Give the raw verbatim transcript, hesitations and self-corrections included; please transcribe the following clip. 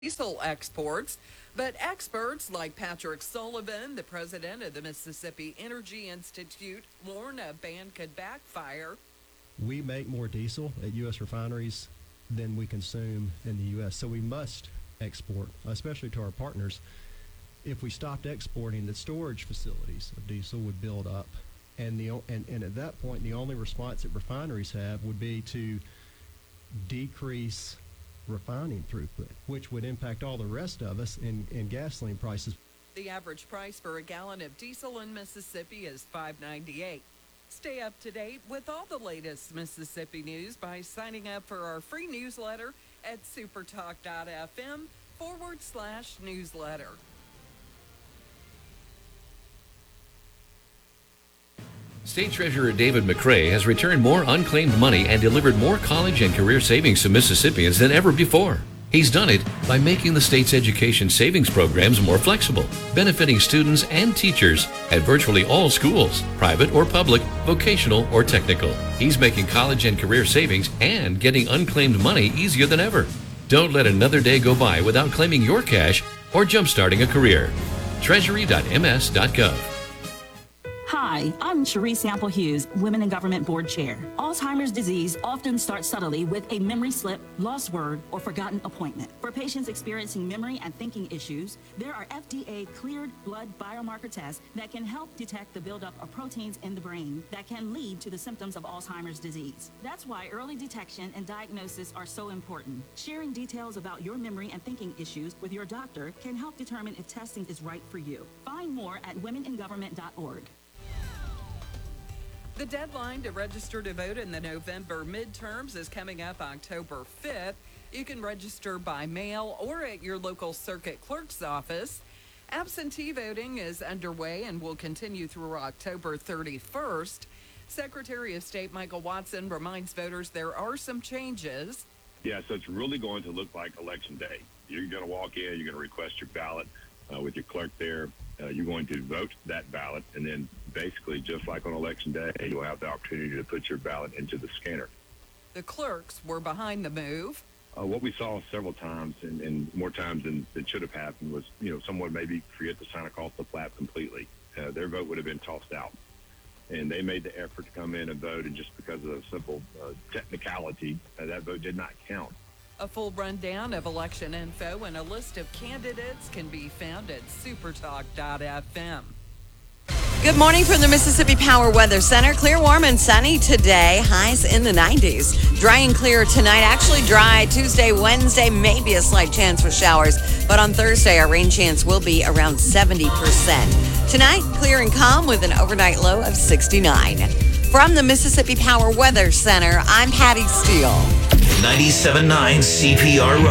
diesel exports, but experts like Patrick Sullivan, the president of the Mississippi Energy Institute, warn a ban could backfire. We make more diesel at U S refineries than we consume in the U S, so we must export, especially to our partners. If we stopped exporting, the storage facilities of diesel would build up, and the and, and at that point, the only response that refineries have would be to decrease refining throughput, which would impact all the rest of us in, in gasoline prices. The average price for a gallon of diesel in Mississippi is five ninety-eight. Stay up to date with all the latest Mississippi news by signing up for our free newsletter at supertalk.fm forward slash newsletter. State Treasurer David McRae has returned more unclaimed money and delivered more college and career savings to Mississippians than ever before. He's done it by making the state's education savings programs more flexible, benefiting students and teachers at virtually all schools, private or public, vocational or technical. He's making college and career savings and getting unclaimed money easier than ever. Don't let another day go by without claiming your cash or jumpstarting a career. treasury dot m s dot gov. Hi, I'm Cherie Sample Hughes, Women in Government Board Chair. Alzheimer's disease often starts subtly with a memory slip, lost word, or forgotten appointment. For patients experiencing memory and thinking issues, there are F D A-cleared blood biomarker tests that can help detect the buildup of proteins in the brain that can lead to the symptoms of Alzheimer's disease. That's why early detection and diagnosis are so important. Sharing details about your memory and thinking issues with your doctor can help determine if testing is right for you. Find more at women in government dot org. The deadline to register to vote in the November midterms is coming up October fifth. You can register by mail or at your local circuit clerk's office. Absentee voting is underway and will continue through October thirty-first. Secretary of State Michael Watson reminds voters there are some changes. Yeah, so it's really going to look like Election Day. You're going to walk in, you're going to request your ballot uh, with your clerk there. Uh, you're going to vote that ballot, and then basically, just like on Election Day, you'll have the opportunity to put your ballot into the scanner. The clerks were behind the move. Uh, what we saw several times, and, and more times than, than should have happened, was, you know, someone maybe forget to sign across the flap completely. Uh, their vote would have been tossed out. And they made the effort to come in and vote, and just because of a simple uh, technicality, uh, that vote did not count. A full rundown of election info and a list of candidates can be found at supertalk dot f m. Good morning from the Mississippi Power Weather Center. Clear, warm, and sunny today. Highs in the nineties. Dry and clear tonight. Actually dry Tuesday, Wednesday, maybe a slight chance for showers. But on Thursday, our rain chance will be around seventy percent. Tonight, clear and calm with an overnight low of sixty-nine. From the Mississippi Power Weather Center, I'm Patty Steele. ninety-seven point nine C P R